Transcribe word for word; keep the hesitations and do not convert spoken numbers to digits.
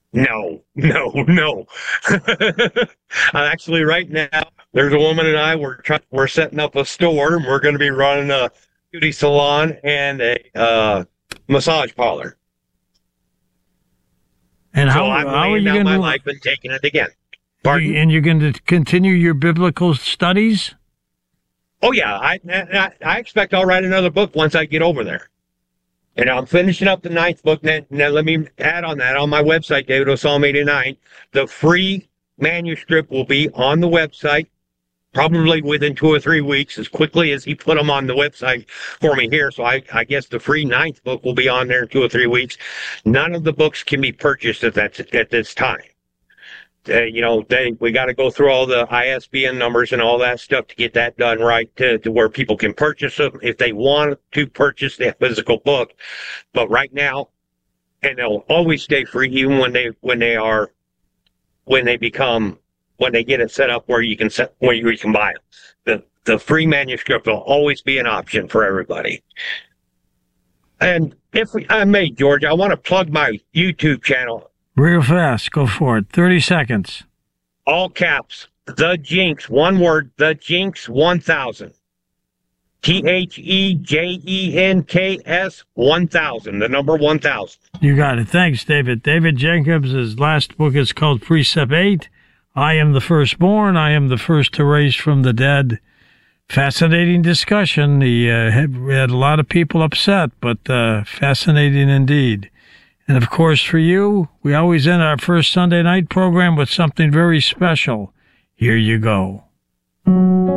No, no, no. Actually, right now, there's a woman and I, we're trying, we're setting up a store, and we're going to be running a beauty salon and a uh, massage parlor. And so how, I'm how are laying you down going my to... life and taking it again. Pardon? And you're going to continue your biblical studies? Oh, yeah. I, I, I expect I'll write another book once I get over there. And I'm finishing up the ninth book. Now, now let me add on that. On my website, David O. Psalm eighty-nine, the free manuscript will be on the website probably within two or three weeks, as quickly as he put them on the website for me here. So I, I guess the free ninth book will be on there in two or three weeks. None of the books can be purchased at that at this time. Uh, you know, they we got to go through all the I S B N numbers and all that stuff to get that done right to, to where people can purchase them if they want to purchase the physical book. But right now, and they'll always stay free even when they when they are when they become when they get it set up where you can set where you can buy them. The the free manuscript will always be an option for everybody. And if I may, George, I want to plug my YouTube channel. Real fast. Go for it. thirty seconds. All caps. The Jinx. One word. The Jinx one thousand. T H E J E N K S one thousand. The number one thousand. You got it. Thanks, David. David Jacobs, his last book is called Precept eight. I am the firstborn. I am the first to raise from the dead. Fascinating discussion. He uh, had, had a lot of people upset, but uh, fascinating indeed. And, of course, for you, we always end our first Sunday night program with something very special. Here you go.